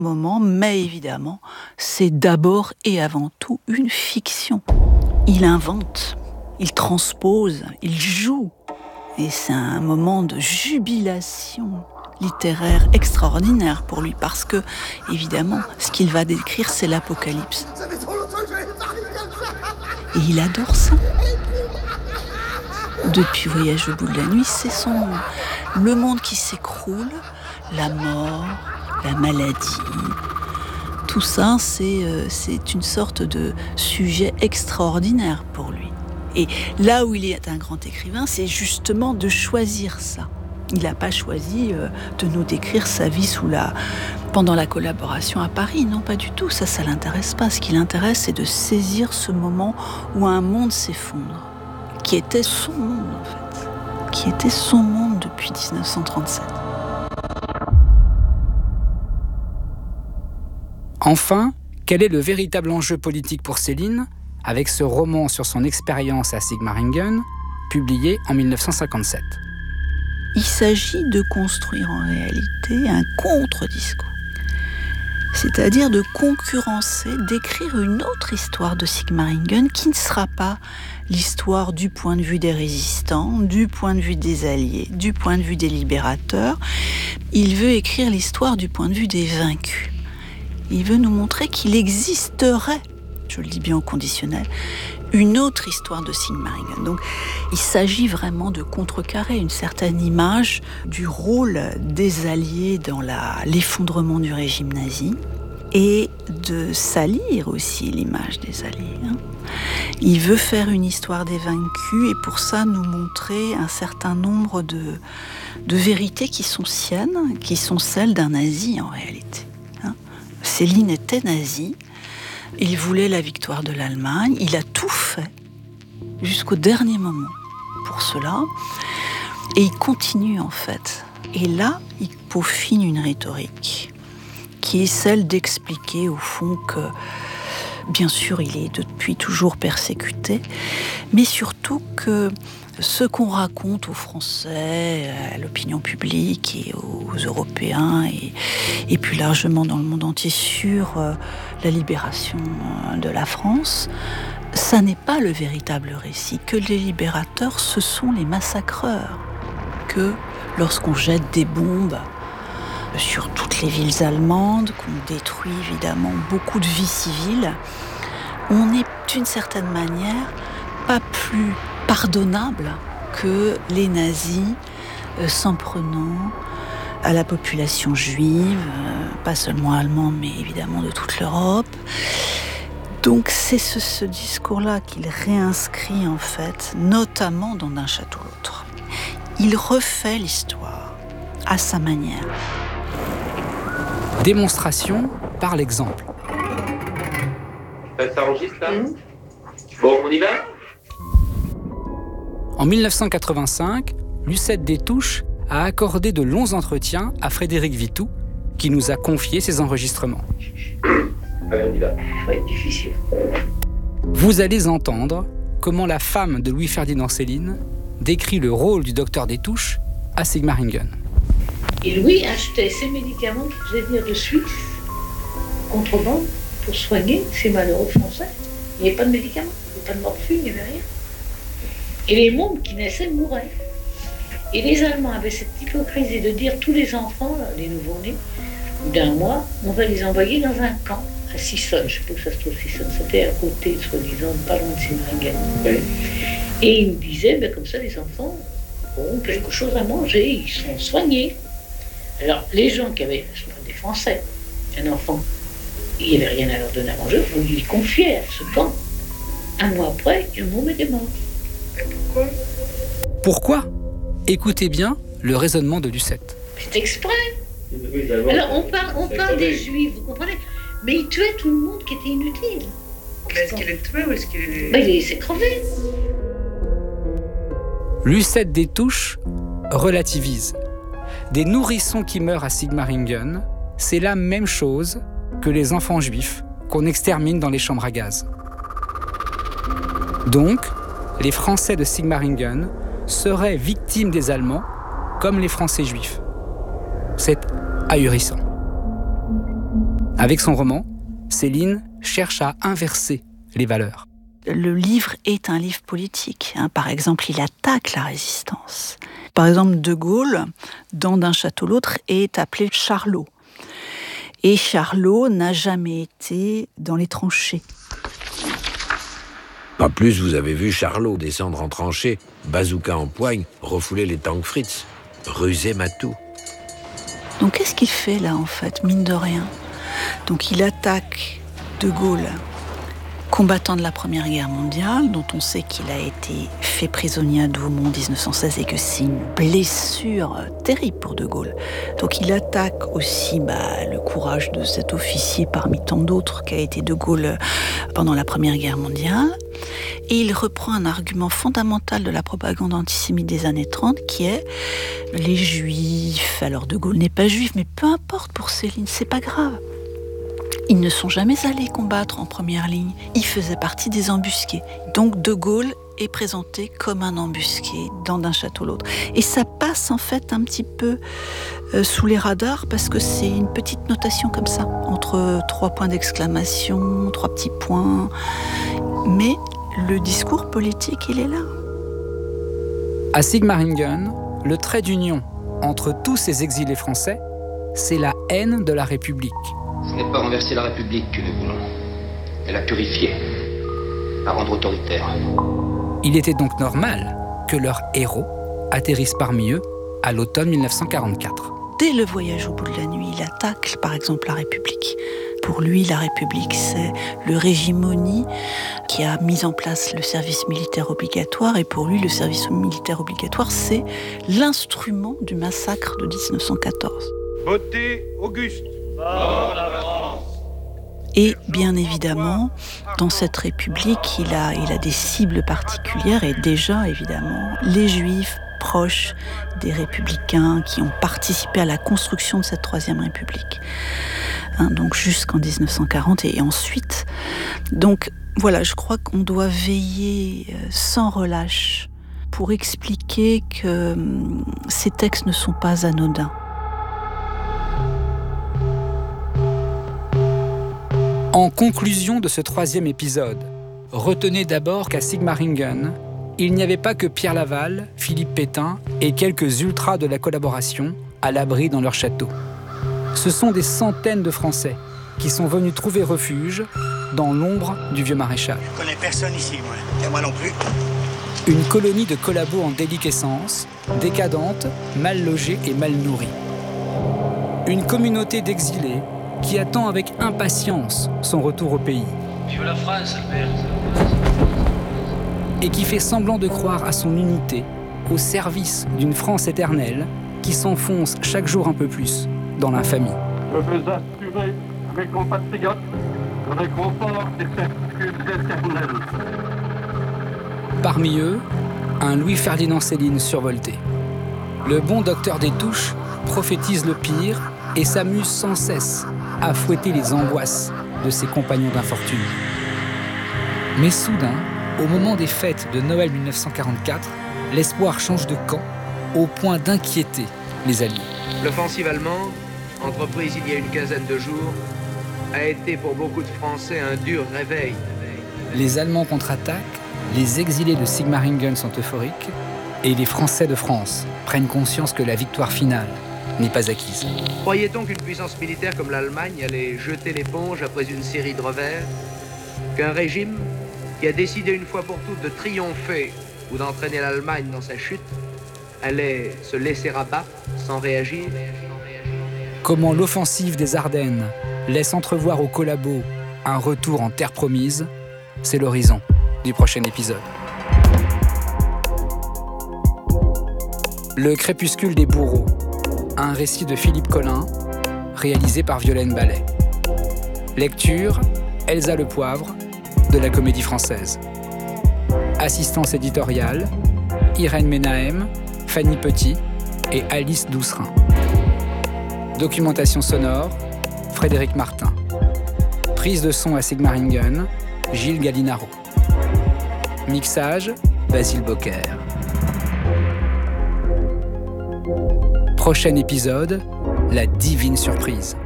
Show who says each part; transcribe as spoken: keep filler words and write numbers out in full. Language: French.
Speaker 1: moment, mais évidemment, c'est d'abord et avant tout une fiction. Il invente, il transpose, il joue. Et c'est un moment de jubilation littéraire extraordinaire pour lui, parce que, évidemment, ce qu'il va décrire, c'est l'apocalypse. Et il adore ça. Depuis Voyage au bout de la nuit, c'est son monde. Le monde qui s'écroule, la mort, la maladie. Tout ça, c'est, euh, c'est une sorte de sujet extraordinaire pour lui. Et là où il est un grand écrivain, c'est justement de choisir ça. Il n'a pas choisi euh, de nous décrire sa vie sous la... pendant la collaboration à Paris. Non, pas du tout. Ça, ça ne l'intéresse pas. Ce qui l'intéresse, c'est de saisir ce moment où un monde s'effondre, qui était son monde, en fait. Qui était son monde depuis dix-neuf cent trente-sept.
Speaker 2: Enfin, quel est le véritable enjeu politique pour Céline avec ce roman sur son expérience à Sigmaringen, publié en dix-neuf cent cinquante-sept.
Speaker 1: Il s'agit de construire en réalité un contre-discours. C'est-à-dire de concurrencer, d'écrire une autre histoire de Sigmaringen qui ne sera pas l'histoire du point de vue des résistants, du point de vue des Alliés, du point de vue des libérateurs. Il veut écrire l'histoire du point de vue des vaincus. Il veut nous montrer qu'il existerait, je le dis bien au conditionnel, une autre histoire de Sigmaringen. Donc, il s'agit vraiment de contrecarrer une certaine image du rôle des Alliés dans la, l'effondrement du régime nazi et de salir aussi l'image des Alliés. Hein. Il veut faire une histoire des vaincus et pour ça nous montrer un certain nombre de, de vérités qui sont siennes, qui sont celles d'un nazi en réalité. Hein. Céline était nazie. Il voulait la victoire de l'Allemagne, il a tout fait jusqu'au dernier moment pour cela, et il continue en fait. Et là, il peaufine une rhétorique qui est celle d'expliquer au fond que, bien sûr, il est depuis toujours persécuté, mais surtout que ce qu'on raconte aux Français, à l'opinion publique et aux Européens et, et plus largement dans le monde entier sur euh, la libération de la France, ça n'est pas le véritable récit, que les libérateurs, ce sont les massacreurs, que lorsqu'on jette des bombes sur toutes les villes allemandes, qu'on détruit évidemment beaucoup de vies civiles, on est d'une certaine manière pas plus pardonnable que les nazis euh, s'en prenant à la population juive, euh, pas seulement allemande, mais évidemment de toute l'Europe. Donc c'est ce, ce discours-là qu'il réinscrit en fait, notamment dans D'un château l'autre. Il refait l'histoire à sa manière.
Speaker 2: Démonstration par l'exemple.
Speaker 3: Ça s'enregistre là ? mmh. Bon, on y va ?
Speaker 2: En dix-neuf cent quatre-vingt-cinq, Lucette Détouche a accordé de longs entretiens à Frédéric Vitou, qui nous a confié ses enregistrements.
Speaker 3: Allez, on y va. Ça va être difficile.
Speaker 2: Vous allez entendre comment la femme de Louis-Ferdinand Céline décrit le rôle du docteur Détouche à Sigmaringen.
Speaker 4: Et Louis achetait ces médicaments qu'il faisait venir de Suisse, contrebande, pour soigner ces malheureux Français. Il n'y avait pas de médicaments, il n'y avait pas de morphine, il n'y avait rien. Et les mômes qui naissaient mouraient. Et les Allemands avaient cette hypocrisie de dire tous les enfants, les nouveau-nés, d'un mois, on va les envoyer dans un camp à Sissonne. Je ne sais pas où ça se trouve, Sissonne. C'était à côté, soi-disant, pas loin de Sigmaringen. Oui. Et ils me disaient, ben, comme ça, les enfants ont quelque chose à manger, ils sont soignés. Alors, les gens qui avaient, ce sont des Français, un enfant, il n'y avait rien à leur donner à manger, on lui confiait à ce camp. Un mois après, un môme était mort.
Speaker 2: Pourquoi Pourquoi Écoutez bien le raisonnement de Lucette.
Speaker 4: C'est exprès. Alors on parle, on parle des Juifs, vous comprenez ? Mais ils tuaient tout le monde qui était inutile.
Speaker 5: Mais est-ce qu'il est tué ou est-ce qu'il est...
Speaker 4: Ben, il s'est crevé.
Speaker 2: Lucette Détouche relativise. Des nourrissons qui meurent à Sigmaringen, c'est la même chose que les enfants juifs qu'on extermine dans les chambres à gaz. Donc, les Français de Sigmaringen seraient victimes des Allemands comme les Français juifs. C'est ahurissant. Avec son roman, Céline cherche à inverser les valeurs.
Speaker 1: Le livre est un livre politique. Hein. Par exemple, il attaque la résistance. Par exemple, De Gaulle, dans D'un château l'autre, est appelé Charlot. Et Charlot n'a jamais été dans les tranchées.
Speaker 6: En plus, vous avez vu Charlot descendre en tranchée, bazooka en poigne, refouler les tanks Fritz, ruser Matou.
Speaker 1: Donc qu'est-ce qu'il fait là, en fait, mine de rien ? Donc il attaque De Gaulle, combattant de la Première Guerre mondiale, dont on sait qu'il a été fait prisonnier à Douaumont en dix-neuf cent seize et que c'est une blessure terrible pour De Gaulle. Donc il attaque aussi bah, le courage de cet officier parmi tant d'autres qu'a été De Gaulle pendant la Première Guerre mondiale. Et il reprend un argument fondamental de la propagande antisémite des années trente qui est les Juifs. Alors De Gaulle n'est pas juif, mais peu importe pour Céline, c'est pas grave. Ils ne sont jamais allés combattre en première ligne. Ils faisaient partie des embusqués. Donc De Gaulle est présenté comme un embusqué dans D'un château l'autre. Et ça passe en fait un petit peu euh, sous les radars parce que c'est une petite notation comme ça, entre trois points d'exclamation, trois petits points. Mais le discours politique, il est là.
Speaker 2: À Sigmaringen, le trait d'union entre tous ces exilés français, c'est la haine de la République.
Speaker 3: Ce n'est pas renverser la République que nous voulons, mais la purifier, la rendre autoritaire.
Speaker 2: Il était donc normal que leurs héros atterrissent parmi eux à l'automne mille neuf cent quarante-quatre.
Speaker 1: Dès le voyage au bout de la nuit, il attaque par exemple la République. Pour lui, la République, c'est le régime Moni qui a mis en place le service militaire obligatoire. Et pour lui, le service militaire obligatoire, c'est l'instrument du massacre de dix-neuf cent quatorze.
Speaker 7: Votez Auguste.
Speaker 1: Et bien évidemment, dans cette République, il a, il a des cibles particulières et déjà, évidemment, les Juifs proches des Républicains qui ont participé à la construction de cette Troisième République. Hein, donc jusqu'en dix-neuf cent quarante et ensuite. Donc voilà, je crois qu'on doit veiller sans relâche pour expliquer que hum, ces textes ne sont pas anodins.
Speaker 2: En conclusion de ce troisième épisode, retenez d'abord qu'à Sigmaringen, il n'y avait pas que Pierre Laval, Philippe Pétain et quelques ultras de la collaboration à l'abri dans leur château. Ce sont des centaines de Français qui sont venus trouver refuge dans l'ombre du vieux maréchal.
Speaker 8: Je connais personne ici, moi. Et moi non plus.
Speaker 2: Une colonie de collabos en déliquescence, décadente, mal logée et mal nourrie. Une communauté d'exilés qui attend avec impatience son retour au pays.
Speaker 3: Vive la France, Albert.
Speaker 2: Et qui fait semblant de croire à son unité, au service d'une France éternelle qui s'enfonce chaque jour un peu plus dans l'infamie.
Speaker 7: Je veux assurer mes compatriotes le réconfort des certitudes éternelles.
Speaker 2: Parmi eux, un Louis-Ferdinand Céline survolté. Le bon docteur des touches prophétise le pire et s'amuse sans cesse à fouetter les angoisses de ses compagnons d'infortune. Mais soudain, au moment des fêtes de Noël mille neuf cent quarante-quatre, l'espoir change de camp au point d'inquiéter les Alliés.
Speaker 9: L'offensive allemande, entreprise il y a une quinzaine de jours, a été pour beaucoup de Français un dur réveil.
Speaker 2: Les Allemands contre-attaquent, les exilés de Sigmaringen sont euphoriques et les Français de France prennent conscience que la victoire finale n'est pas acquise.
Speaker 9: Croyait-on qu'une puissance militaire comme l'Allemagne allait jeter l'éponge après une série de revers ? Qu'un régime qui a décidé une fois pour toutes de triompher ou d'entraîner l'Allemagne dans sa chute allait se laisser abattre sans réagir ?
Speaker 2: Comment l'offensive des Ardennes laisse entrevoir aux collabos un retour en terre promise, c'est l'horizon du prochain épisode. Le crépuscule des bourreaux, un récit de Philippe Collin, réalisé par Violaine Ballet. Lecture, Elsa Le Poivre, de la Comédie Française. Assistance éditoriale, Irène Ménahem, Fanny Petit et Alice Doucerin. Documentation sonore, Frédéric Martin. Prise de son à Sigmaringen, Gilles Gallinaro. Mixage, Basile Bocquer. Prochain épisode, la divine surprise.